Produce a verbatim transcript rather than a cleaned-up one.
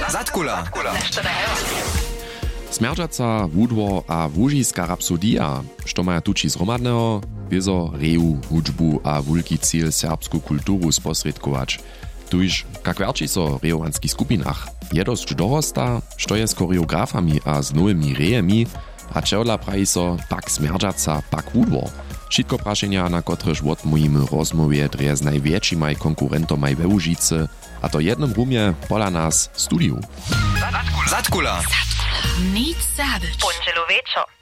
Zatkula. Smerdžaca, wudwo a wužiska rapsodia, što maja tuči zromadneho, wiezo reju, hudžbu a wulki cíl serbsku kulturu sposredkować. Tuž, kak verči so rejowanskich skupinach, je dosť dorosta, što je s choreografami a z nowymi rejemi, a čevla praji so tak smerdžaca, pak wudwo. Všetko prašenia, na kotrež odmojimy rozmowie dreje z największymaj konkurentomaj we Łužice, a to jednym rumie pola nas studiu. Zatkula. Nic Serbisch. Pončelo večer.